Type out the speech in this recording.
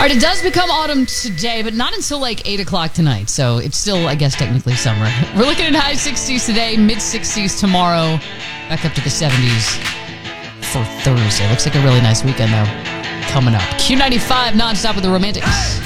right, it does become autumn today, but not until like 8 o'clock tonight. So it's still, I guess, technically summer. We're looking at high 60s today, mid 60s tomorrow, back up to the 70s for Thursday. Looks like a really nice weekend, though, coming up. Q95 nonstop with the Romantics.